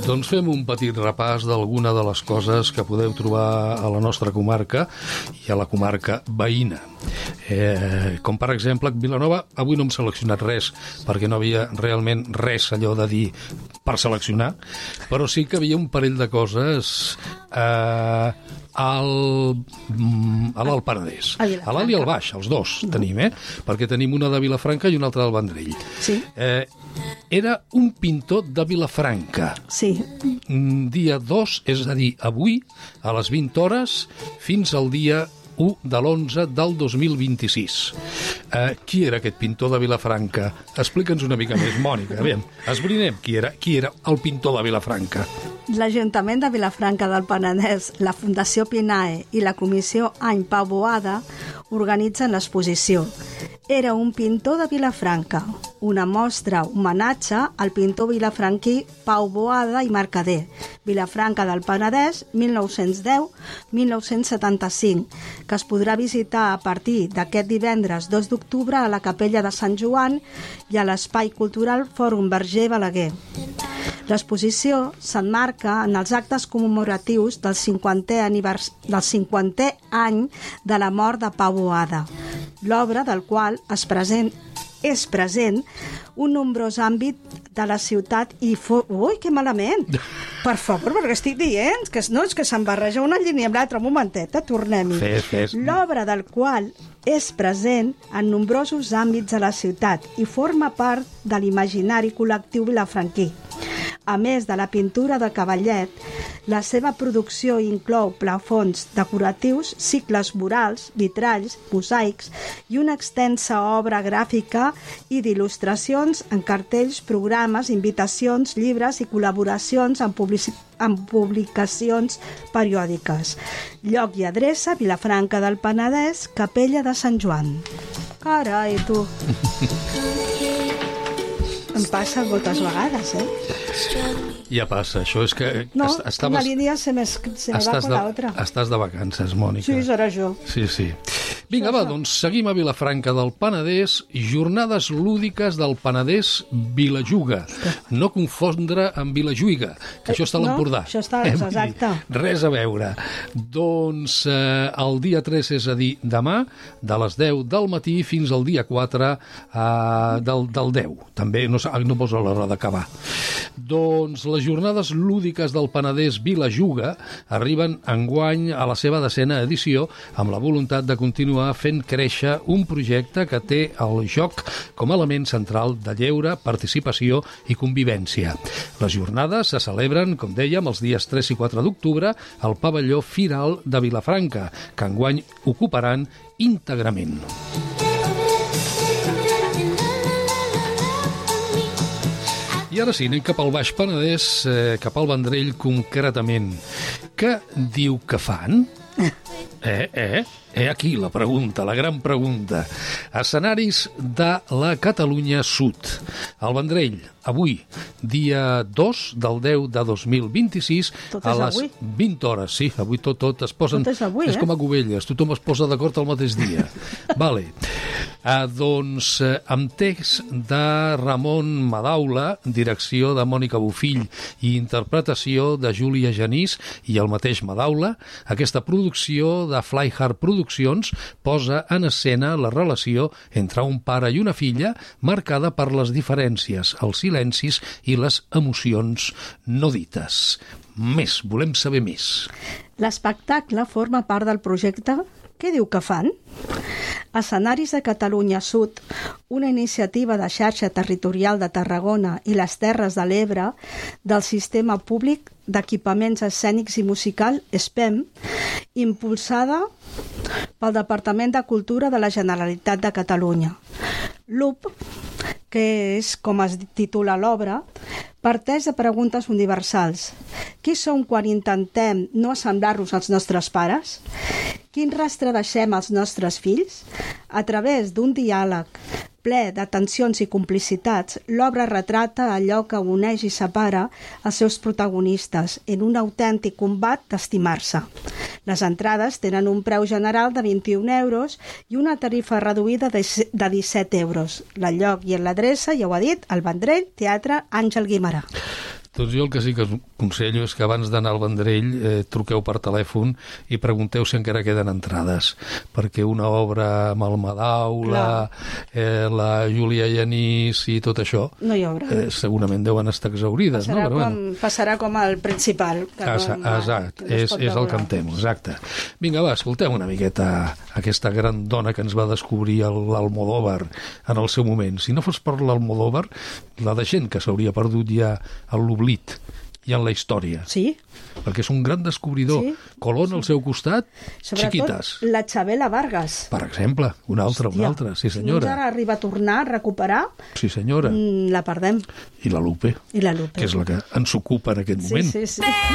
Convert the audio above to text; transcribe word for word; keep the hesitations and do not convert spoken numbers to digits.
Doncs fem un petit repàs d'alguna de les coses que podeu trobar a la nostra comarca i a la comarca veïna. Eh, com per exemple, Vilanova, avui no hem seleccionat res perquè no havia realment res allò de dir per seleccionar, però sí que havia un parell de coses eh, al, a l'Alt Penedès. A l'Alt i al Baix, els dos no. tenim, eh? Perquè tenim una de Vilafranca i una altra del Vendrell. Sí. Eh, era un pintor de Vilafranca. Sí. Dia dos, és a dir, avui, a les vint hores, fins al dia u de l'onze del dos mil vint-i-sis. Eh, qui era aquest pintor de Vilafranca? Explica'ns una mica més, Mònica. Aviam, esbrinem qui era, qui era el pintor de Vilafranca. L'Ajuntament de Vilafranca del Penedès, la Fundació Pinae i la Comissió Any Pau Boada organitzen l'exposició. Era un pintor de Vilafranca, una mostra homenatge al pintor vilafranquí Pau Boada i Mercader, Vilafranca del Penedès, mil nou-cents deu a mil nou-cents setanta-cinc, que es podrà visitar a partir d'aquest divendres dos d'octubre a la Capella de Sant Joan i a l'Espai Cultural Fòrum Verger Balaguer. L'exposició s'emmarca en els actes commemoratius del cinquantè, anivers... del cinquantè any de la mort de Pau Boada, l'obra del qual es present... és present un nombrós àmbit de la ciutat i... Fo... Ui, que malament! Per favor, perquè estic dient que no, és que se'n barreja una línia amb l'altra. Un momentet, tornem-hi. Fes, fes. L'obra del qual és present en nombrosos àmbits de la ciutat i forma part de l'imaginari col·lectiu vilafranquí. A més de la pintura de cavallet, la seva producció inclou plafons decoratius, cicles murals, vitralls, mosaics i una extensa obra gràfica i d'il·lustracions en cartells, programes, invitacions, llibres i col·laboracions en, publici- en publicacions periòdiques. Lloc i adreça, Vilafranca del Penedès, Capella de Sant Joan. Carai, tu! Em passa moltes vegades, eh? Ja passa, això és que... No, estaves... una línia se me, se me va con la otra. Estàs de vacances, Mònica. Sí, serà jo. Sí, sí. Vinga, va, doncs seguim a Vilafranca del Penedès, jornades lúdiques del Penedès Vilajuga. No confondre amb Vilajuiga, que això està a l'Empordà. No, això està, exacte. Res a veure. Doncs eh, el dia tres, és a dir, demà, de les deu del matí fins al dia quatre eh, del, del deu. També no, no posa l'hora d'acabar. Doncs les jornades lúdiques del Penedès Vilajuga arriben enguany a la seva desena edició amb la voluntat de continuar fent créixer un projecte que té el joc com a element central de lleure, participació i convivència. Les jornades se celebren, com dèiem, els dies tres i quatre d'octubre al pavelló Firal de Vilafranca, que enguany ocuparan íntegrament. I ara sí, anem cap al Baix Penedès, eh, cap al Vendrell concretament. Què diu que fan? Eh, eh? Eh, aquí la pregunta, la gran pregunta. Escenaris de la Catalunya Sud. El Vendrell, avui, dia dos del deu de dos mil vint-i-sis, a les avui? vint hores. Sí, avui tot, tot es posen... Tot és avui, és eh? com a Cubelles, tothom es posa d'acord el mateix dia. Vale. Ah, doncs, eh, amb text de Ramon Madaula, direcció de Mònica Bofill i interpretació de Júlia Genís i el mateix Madaula, aquesta producció de Fly Hard Produccions posa en escena la relació entre un pare i una filla marcada per les diferències, els silencis i les emocions no dites. Més, volem saber més. L'espectacle forma part del projecte Què diu que fan? Escenaris de Catalunya Sud, una iniciativa de xarxa territorial de Tarragona i les Terres de l'Ebre del Sistema Públic d'Equipaments Escènics i Musical, S P E M, impulsada pel Departament de Cultura de la Generalitat de Catalunya. L'U P, que és com es titula l'obra, parteix de preguntes universals. Qui som quan intentem no assemblar-nos als nostres pares? Quin rastre deixem als nostres fills? A través d'un diàleg ple de tensions i complicitats, l'obra retrata allò que uneix i separa els seus protagonistes en un autèntic combat d'estimar-se. Les entrades tenen un preu general de vint-i-un euros i una tarifa reduïda de disset euros. El lloc i l'adreça, ja ho ha dit, el Vendrell, Teatre Àngel Guimerà. Doncs jo el que sí que us aconsello és que abans d'anar al Vendrell eh, truqueu per telèfon i pregunteu si encara queden entrades, perquè una obra amb el Madau, la, eh, la Júlia Genís i tot això, no hi haurà. Eh, segurament deuen estar exaurides. Passarà, no? Però, com, bueno. passarà com el principal. Que Exacte, no, exacte. que no és, és el que em temo, exacte. Vinga, va, escoltem una miqueta aquesta gran dona que ens va descobrir l'Almodóvar en el seu moment. Si no fos per l'Almodóvar, la de gent que s'hauria perdut ja a l'oblit i en la història. Sí. Perquè és un gran descobridor. Sí. Colón sí. Al seu costat, sobretot Chiquitas. La Chabela Vargas. Per exemple, una altra, Hòstia, una altra. Sí, si senyora. no ens ara arriba a tornar, a recuperar, sí, senyora. la perdem. I la Lupe, I la Lupe. que és la que ens ocupa en aquest moment. Sí, sí, sí.